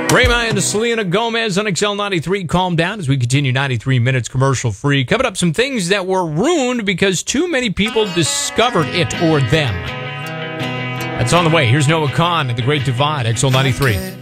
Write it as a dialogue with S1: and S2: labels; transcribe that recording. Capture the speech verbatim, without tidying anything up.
S1: Rayma and Selena Gomez on X L ninety-three. Calm down as we continue ninety-three minutes commercial free. Coming up, some things that were ruined because too many people discovered it or them. That's on the way. Here's Noah Khan at The Great Divide, X L ninety-three.